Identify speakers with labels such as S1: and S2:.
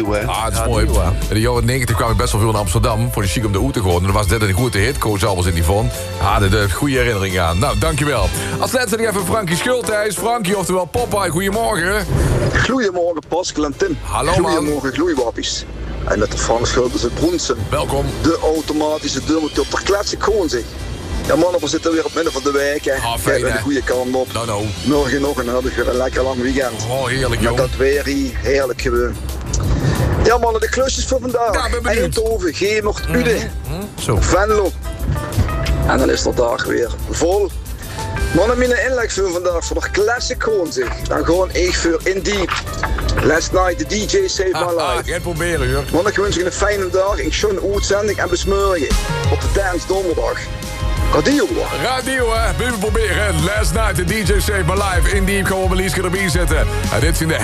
S1: nieuw, hè?
S2: Ah, het is mooi. In de jaren 90 kwam ik best wel veel naar Amsterdam voor de chic om de oe te gooien. En dan was dit een goede hit. Koos Albers in die vond. De goede herinnering aan. Nou, dankjewel. Als laatste nog even Frankie Schulthijs. Frankie, oftewel Popeye, goedemorgen.
S1: Goedemorgen, Pascal en Tim.
S2: Hallo, man.
S1: Goedemorgen, gloeiwappies. En met de Frank Schulters uit Broensen.
S2: Welkom.
S1: De automatische deurmotor, daar klets ik gewoon, zeg. Ja, mannen, we zitten weer op midden van de wijk, hè.
S2: Fijn,
S1: de goede kant op.
S2: Nou.
S1: Morgen nog en dan heb ik weer een lekker lang weekend.
S2: Oh, heerlijk,
S1: met
S2: joh.
S1: dat weer hier, heerlijk gewoon. Ja, mannen, de klusjes voor vandaag.
S2: Ja, ben benieuwd.
S1: Eindhoven, Gemert, Uden,
S2: Zo.
S1: Venlo. En dan is de dag weer vol. Mannen, mijn inleg voor vandaag voor de classic gewoon, zeg. Dan gewoon echt voor In Deep. Last night, the DJ saved my life.
S2: Ga het proberen, hoor.
S1: Mannen, ik wens je een fijne dag, een schöne uitzending en besmeuringen op de Dance Donderdag. Radio, hoor.
S2: Radio, hè. Blijven proberen. Last night, the DJ saved my life. In Deep gaan we op Elise erbij zetten. En dit zijn de